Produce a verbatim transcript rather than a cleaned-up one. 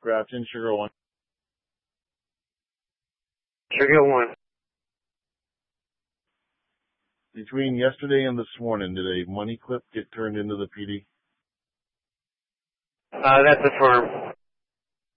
Grafton, Sugar One. Sugar One. Between yesterday and this morning, did a money clip get turned into the P D? Uh, that's a firm.